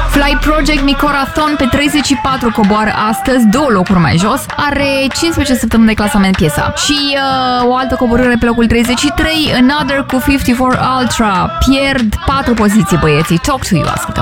Fly Project Micorathon pe 34 coboară astăzi, 2 locuri mai jos, are 15 săptămâni de clasament piesa. Și o altă coborâre pe locul 33, Another cu 54 Ultra, pierd 4 poziții băieții. Talk to You, ascultăm.